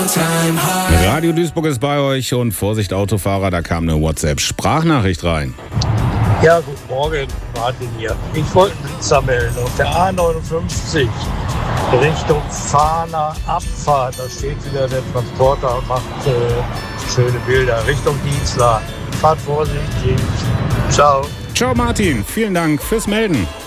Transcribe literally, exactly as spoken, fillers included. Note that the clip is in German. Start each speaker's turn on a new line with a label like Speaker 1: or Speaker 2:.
Speaker 1: Radio Duisburg ist bei euch und Vorsicht Autofahrer, da kam eine WhatsApp-Sprachnachricht rein.
Speaker 2: Ja, guten Morgen, Martin hier. Ich wollte einen Blitzer melden auf der A neunundfünfzig Richtung Fahner Abfahrt. Da steht wieder der Transporter und macht äh, schöne Bilder Richtung Dienstler. Fahrt vorsichtig. Ciao.
Speaker 1: Ciao Martin, vielen Dank fürs Melden.